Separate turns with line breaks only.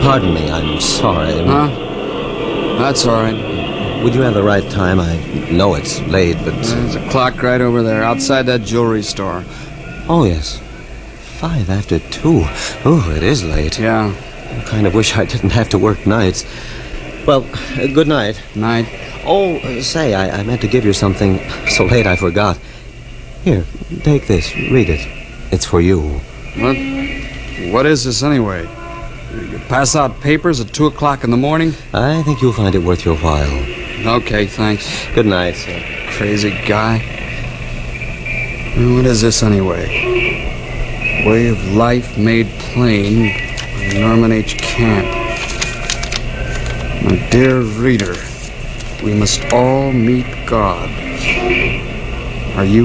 Pardon me, I'm sorry.
Huh? That's all right.
Would you have the right time? I know it's late, but...
There's a clock right over there, outside that jewelry store.
Oh, yes. 5 after 2. Oh, it is late.
Yeah.
I kind of wish I didn't have to work nights. Well, good night.
Night.
Oh, say, I meant to give you something so late I forgot. Here, take this. Read it. It's for you.
What is this anyway? You pass out papers at 2 o'clock in the morning?
I think you'll find it worth your while.
Okay, thanks.
Good night, sir.
Crazy guy. What is this anyway? Way of Life Made Plain by Norman H. Camp. My dear reader, we must all meet God. Are you